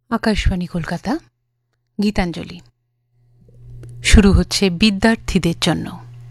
আকাশবাণী কলকাতা, গীতাঞ্জলি শুরু হচ্ছে বিদ্যার্থীদের জন্য।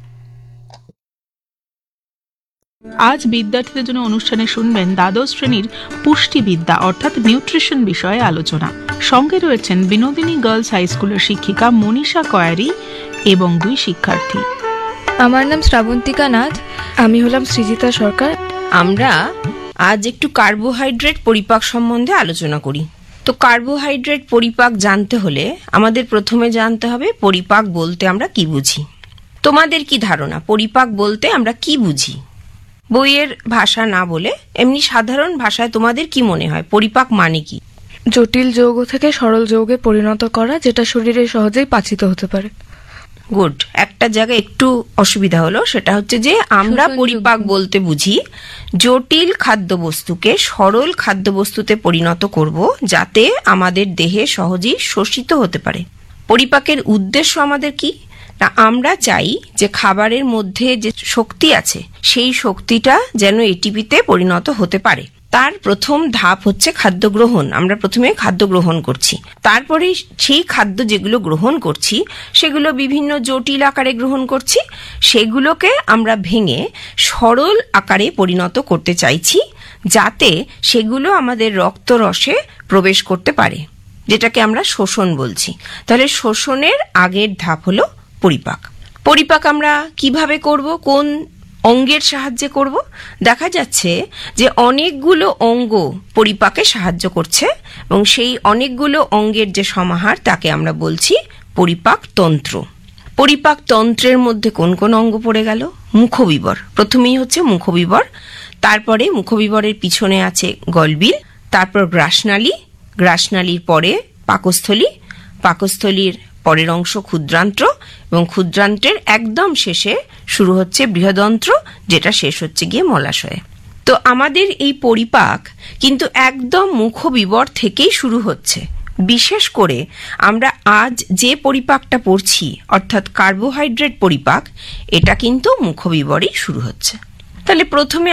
আজ বিদ্যার্থীদের জন্য অনুষ্ঠানে শুনবেন দ্বাদশ শ্রেণীর পুষ্টিবিদ্যা অর্থাৎ নিউট্রিশন বিষয়ে আলোচনা। সঙ্গে রয়েছেন বিনোদিনী গার্লস হাই স্কুলের শিক্ষিকা মনীষা কয়ারি এবং 2 শিক্ষার্থী। আমার নাম শ্রাবন্তিকা নাথ। আমি হলাম সৃজিতা সরকার। আমরা আজ একটু কার্বোহাইড্রেট পরিপাক সম্বন্ধে আলোচনা করি। তো কার্বোহাইড্রেট পরিপাক জানতে হলে আমাদের প্রথমে জানতে হবে পরিপাক বলতে আমরা কি বুঝি। তোমাদের কি ধারণা পরিপাক বলতে আমরা কি বুঝি? বইয়ের ভাষা না বলে এমনি সাধারণ ভাষায় তোমাদের কি মনে হয় পরিপাক মানে কি? জটিল যৌগ থেকে সরল যৌগে পরিণত করা, যেটা শরীরে সহজেই পাচিত হতে পারে। গুড। একটা জায়গায় একটু অসুবিধা হলো, সেটা হচ্ছে যে আমরা পরিপাক বলতে বুঝি জটিল খাদ্যবস্তুকে সরল খাদ্যবস্তুতে পরিণত করব, যাতে আমাদের দেহে সহজেই শোষিত হতে পারে। পরিপাকের উদ্দেশ্য আমাদের কি না, আমরা চাই যে খাবারের মধ্যে যে শক্তি আছে সেই শক্তিটা যেন এটিপিতে পরিণত হতে পারে। তার প্রথম ধাপ হচ্ছে খাদ্য গ্রহণ। আমরা প্রথমে খাদ্য গ্রহণ করছি, তারপরে সেই খাদ্য যেগুলো গ্রহণ করছি সেগুলো বিভিন্ন জটিল আকারে গ্রহণ করছি, সেগুলোকে আমরা ভেঙে সরল আকারে পরিণত করতে চাইছি, যাতে সেগুলো আমাদের রক্তরসে প্রবেশ করতে পারে, যেটাকে আমরা শোষণ বলছি। তাহলে শোষণের আগের ধাপ হলো পরিপাক। পরিপাক আমরা কিভাবে করব, কোন অঙ্গের সাহায্যে করব? দেখা যাচ্ছে যে অনেকগুলো অঙ্গ পরিপাকে সাহায্য করছে, এবং সেই অনেকগুলো অঙ্গের যে সমাহার তাকে আমরা বলছি পরিপাক তন্ত্র। পরিপাক তন্ত্রের মধ্যে কোন কোন অঙ্গ পড়ে গেল? মুখবিবর। প্রথমেই হচ্ছে মুখবিবর, তারপরে মুখবিবরের পিছনে আছে গলবিল, তারপর গ্রাসনালী, গ্রাসনালীর পরে পাকস্থলী, পাকস্থলীর পরের অংশ ক্ষুদ্রান্ত্র, এবং ক্ষুদ্রান্ত্রের একদম শেষে শুরু হচ্ছে বৃহদন্ত্র, যেটা শেষ হচ্ছে গিয়ে মলাশয়ে। তো আমাদের এই পরিপাক কিন্তু একদম মুখবিবর থেকেই শুরু হচ্ছে। বিশেষ করে আমরা আজ যে পরিপাকটা পড়ছি অর্থাৎ কার্বোহাইড্রেট পরিপাক, এটা কিন্তু মুখবিবরেই শুরু হচ্ছে। তাহলে প্রথমে